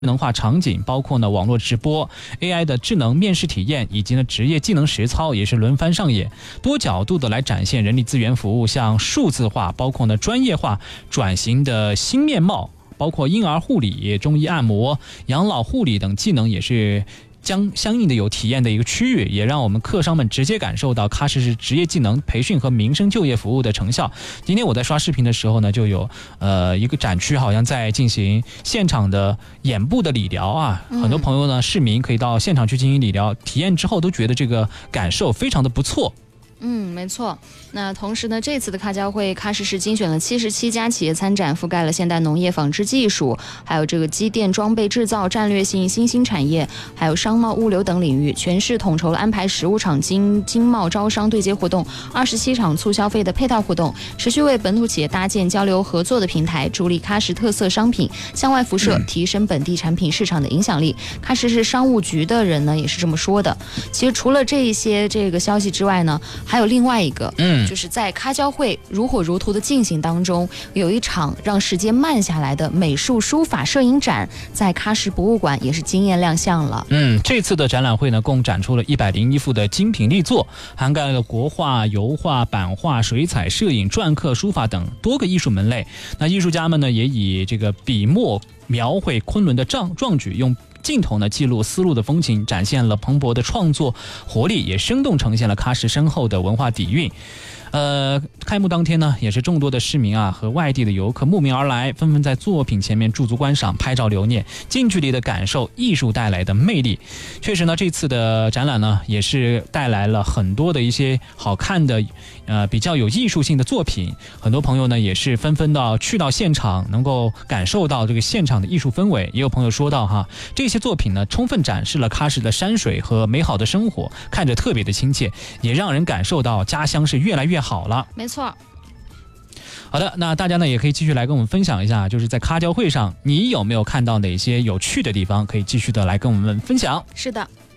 智能化场景，包括呢网络直播、AI 的智能面试体验，以及呢职业技能实操也是轮番上演，多角度的来展现人力资源服务向数字化，包括呢专业化转型的新面貌，包括婴儿护理、中医按摩、养老护理等技能也是将相应的有体验的一个区域，也让我们客商们直接感受到喀什市职业技能培训和民生就业服务的成效。今天我在刷视频的时候呢，就有一个展区好像在进行现场的眼部的理疗啊，很多朋友呢市民可以到现场去进行理疗，体验之后都觉得这个感受非常的不错。 没错。那同时呢，这次的喀交会，喀什市精选了77家企业参展，覆盖了现代农业纺织技术，还有这个机电装备制造、战略性新兴产业，还有商贸物流等领域。全市统筹了安排15场经贸招商对接活动，27场促消费的配套活动，持续为本土企业搭建交流合作的平台，助力喀什特色商品向外辐射，提升本地产品市场的影响力。喀什市商务局的人呢也是这么说的。其实除了这一些这个消息之外呢，还有另外一个，就是在喀交会如火如荼的进行当中，有一场让时间慢下来的美术书法摄影展，在喀什博物馆也是惊艳亮相了。 这次的展览会呢，共展出了101幅的精品力作，涵盖了国画、油画、版画、水彩、摄影、篆刻、书法等多个艺术门类。那艺术家们呢，也以这个笔墨描绘昆仑的壮举，用镜头呢记录丝路的风情，展现了蓬勃的创作活力，也生动呈现了喀什深厚的文化底蕴。开幕当天呢，也是众多的市民啊和外地的游客慕名而来，纷纷在作品前面驻足观赏、拍照留念，近距离的感受艺术带来的魅力。确实呢，这次的展览呢，也是带来了很多的一些好看的比较有艺术性的作品。很多朋友呢也是纷纷去到现场，能够感受到这个现场的艺术氛围。也有朋友说到哈，这些作品呢充分展示了喀什的山水和美好的生活，看着特别的亲切，也让人感受到家乡是越来越好了。 没错。 好的，那大家呢也可以继续来跟我们分享一下，就是在喀交会上你有没有看到哪些有趣的地方，可以继续的来跟我们分享。 是的。